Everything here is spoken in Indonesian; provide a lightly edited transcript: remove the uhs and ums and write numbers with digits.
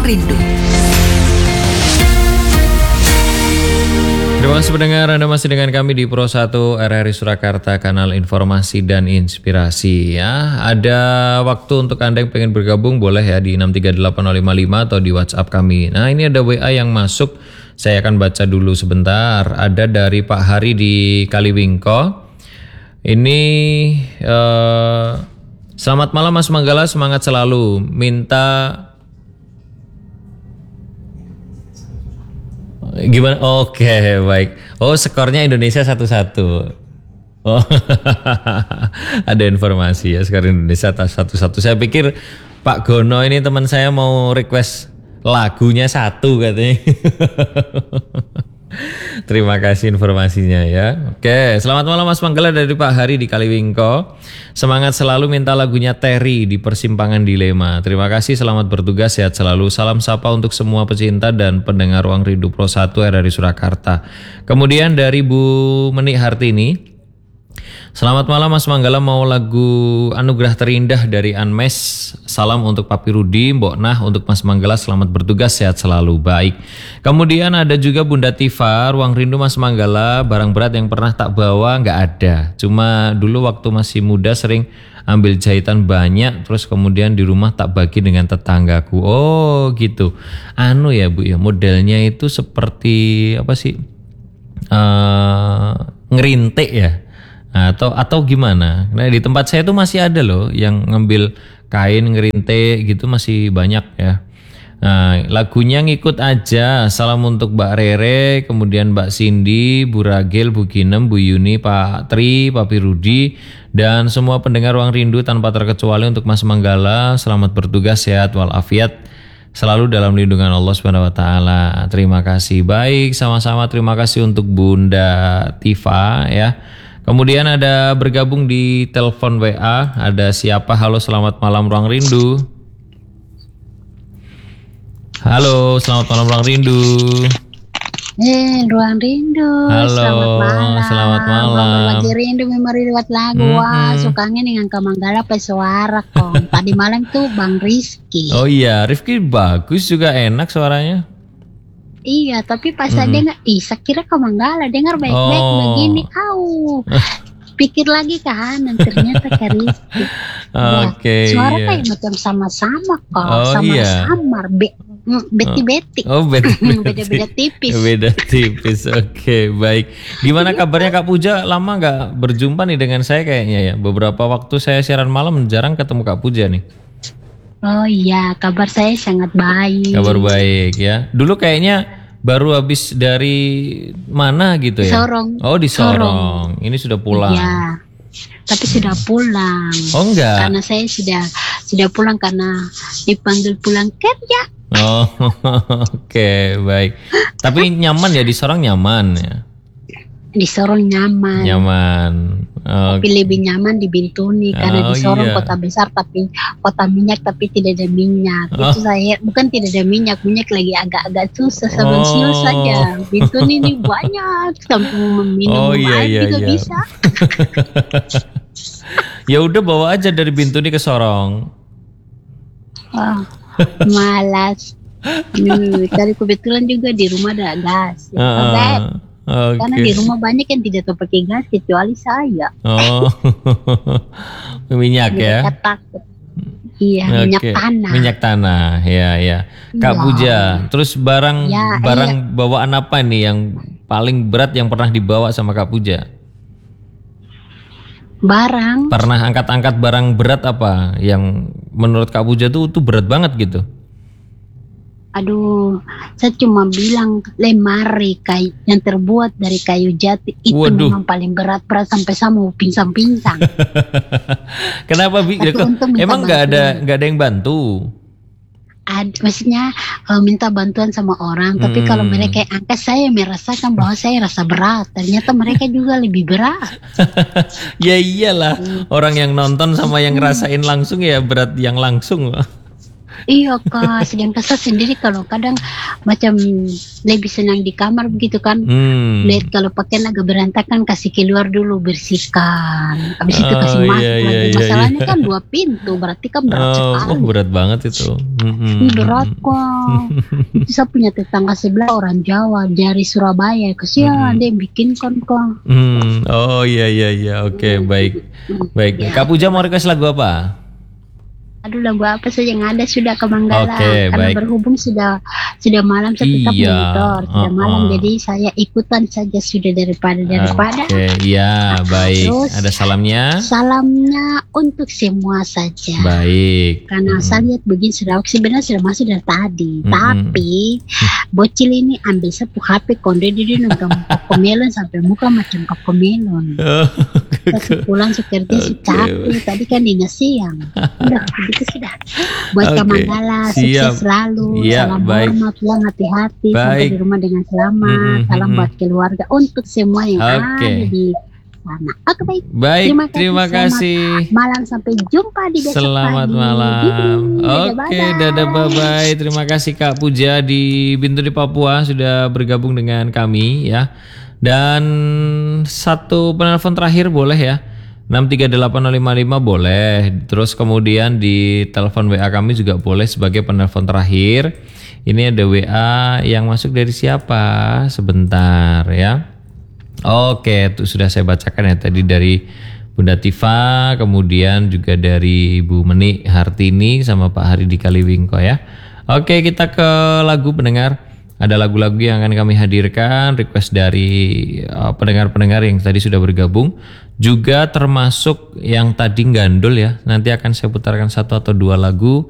Rindu. Terima kasih pendengar, Anda masih dengan kami di Pro 1 RRI Surakarta, kanal informasi dan inspirasi ya. Ada waktu untuk Anda yang pengen bergabung, boleh ya di 638055 atau di WhatsApp kami. Nah, ini ada WA yang masuk, saya akan baca dulu sebentar. Ada dari Pak Hari di Kaliwingko. Ini selamat malam Mas Manggala, semangat selalu. Gimana? Oke, baik. Oh, skornya Indonesia 1-1. Oh, ada informasi ya, skor Indonesia 1-1. Saya pikir Pak Gono ini teman saya mau request lagunya 1 katanya. Terima kasih informasinya ya. Oke, selamat malam Mas Manggala dari Pak Hari di Kaliwingko. Semangat selalu, minta lagunya Terry di Persimpangan Dilema. Terima kasih, selamat bertugas, sehat selalu. Salam sapa untuk semua pecinta dan pendengar Ruang Rindu Pro 1 RRI Surakarta. Kemudian dari Bu Menik Hartini. Selamat malam Mas Manggala, mau lagu Anugerah Terindah dari Anmes. Salam untuk Papi Rudi, Mbok Nah, untuk Mas Manggala, selamat bertugas, sehat selalu. Baik. Kemudian ada juga Bunda Tifa, Ruang Rindu Mas Manggala, barang berat yang pernah tak bawa nggak ada. Cuma dulu waktu masih muda sering ambil jahitan banyak, terus kemudian di rumah tak bagi dengan tetanggaku. Oh gitu. Anu ya Bu ya, modelnya itu seperti apa sih? Ngerintik ya. Atau gimana? Nah, di tempat saya tuh masih ada loh yang ngambil kain ngerintik gitu, masih banyak ya. Nah, lagunya ngikut aja. Salam untuk Mbak Rere, kemudian Mbak Cindy, Bu Ragil, Bu Ginem, Bu Yuni, Pak Tri, Papi Rudi, dan semua pendengar Ruang Rindu tanpa terkecuali untuk Mas Manggala. Selamat bertugas, sehat walafiat, selalu dalam lindungan Allah Subhanahu wa taala. Terima kasih. Baik, sama-sama terima kasih untuk Bunda Tifa ya. Kemudian ada bergabung di telepon WA, ada siapa? Halo, selamat malam Ruang Rindu. Halo, selamat malam Ruang Rindu. Ruang Rindu. Halo, selamat malam. Lagi rindu memori lewat lagu. Wah, sukanya dengan Kamanggala pesuara kok. Tadi malam tuh Bang Rizky. Oh iya, Rizky bagus juga, enak suaranya. Iya, tapi pas saya dengar, saya kira Kamanggala, dengar baik-baik begini, pikir lagi kan, ternyata ke Rizky. Oke. Suara iya. kayak macam sama-sama kok, iya. samar, beti-beti. Oh, beda-beda tipis. Beda tipis. Oke, baik. Gimana kabarnya Kak Puja? Lama nggak berjumpa nih dengan saya kayaknya ya. Beberapa waktu saya siaran malam jarang ketemu Kak Puja nih. Oh iya, kabar saya sangat baik. Kabar baik ya. Dulu kayaknya baru habis dari mana gitu ya? Sorong. Oh, di Sorong. Ini sudah pulang. Iya. Tapi sudah pulang. Oh enggak. Karena saya sudah pulang karena dipanggil pulang kerja. Oh, oke, baik. Tapi nyaman ya di Sorong, nyaman ya. Di Sorong nyaman. Nyaman. Tapi lebih nyaman di Bintuni karena di Sorong kota besar tapi kota minyak tapi tidak ada minyak. Itu saya bukan tidak ada minyak lagi agak-agak susah sama siul saja. Bintuni ini banyak sampai minum air juga bisa. Ya udah bawa aja dari Bintuni ke Sorong. Malas. Tadi kebetulan juga di rumah ada gas. Karena di rumah banyak yang tidak tahu pakai gas kecuali saya. Oh, minyak ya? Takut. Iya, minyak tanah. Minyak tanah, ya. Kak Puja, terus barang bawaan apa nih yang paling berat yang pernah dibawa sama Kak Puja? Barang? Pernah angkat-angkat barang berat apa yang menurut Kak Puja tuh berat banget gitu? Aduh, saya cuma bilang lemari kayu yang terbuat dari kayu jati itu memang paling berat sampai saya mau pingsan-pingsan. Kenapa? Emang nggak ada yang bantu? Maksudnya minta bantuan sama orang, tapi kalau mereka yang angkat saya merasakan bahwa saya rasa berat. Ternyata mereka juga lebih berat. Ya iyalah, orang yang nonton sama yang ngerasain langsung ya berat yang langsung. Iya Kak, sedangkan saya sendiri kalau kadang macam lebih senang di kamar begitu kan. Lihat kalau pakaian agak berantakan kasih keluar dulu bersihkan. Habis itu Oh kasih iya masuk iya lagi. iya iya. Masalahnya kan 2 pintu, berarti kan berat Oh, sekali. berat banget itu. Ih, berat kok. Itu saya punya tetangga sebelah orang Jawa dari Surabaya. Kasihan dia yang bikinkan kok. Oh iya iya iya. Oke, baik. Baik. Ya, Kak Puja mau request lagu apa? aduh lagu apa saja yang ada sudah ke Manggala Oke, karena baik. berhubung sudah malam saya tetap Iya. monitor sudah malam uh-uh. jadi saya ikutan saja sudah daripada Oke, iya, baik. terus Ada salamnya? salamnya untuk semua saja Baik. karena saya lihat begini sebenarnya sudah masuk dari tadi Mm-mm. tapi bocil ini ambil sapu HP konde dia nonton Cocomelon sampai muka macam Cocomelon saya pulang kerja Oke. capek tadi kan dinner siang udah begitu sudah buat Oke, Kak Manggala siap. sukses selalu Iya, salam baik. hormat pulang hati-hati sampai Baik. di rumah dengan selamat salam buat keluarga untuk semua yang Oke. ada di sana oke baik Baik, terima selamat kasih. malam sampai jumpa di besok Selamat pagi. malam. Dadah, Oke, bye-bye. dadah bye-bye. Terima kasih Kak Puja di Bintu di Papua sudah bergabung dengan kami ya. Dan satu penelpon terakhir boleh ya. 6380555 boleh. Terus kemudian di telepon WA kami juga boleh sebagai penelpon terakhir. Ini ada WA yang masuk dari siapa? Sebentar ya. Oke, itu sudah saya bacakan ya tadi dari Bunda Tifa, kemudian juga dari Ibu Meni Hartini sama Pak Hari di Kaliwingko ya. Oke, kita ke lagu pendengar. Ada lagu-lagu yang akan kami hadirkan, request dari pendengar-pendengar yang tadi sudah bergabung. Juga termasuk yang tadi gandul ya. Nanti akan saya putarkan 1 atau 2 lagu